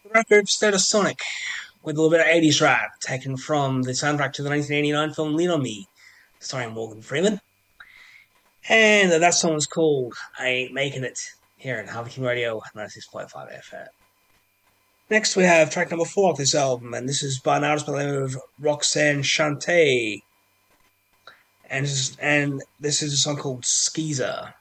Record Status Sonic with a little bit of 80s rap taken from the soundtrack to the 1989 film Lean on Me, starring Morgan Freeman. And that song is called I Ain't Making It here at Harvey King Radio 96.5 FM. Next, we have track number 4 of this album, and this is by an artist by the name of Roxanne Shante. And this is a song called Skeezer.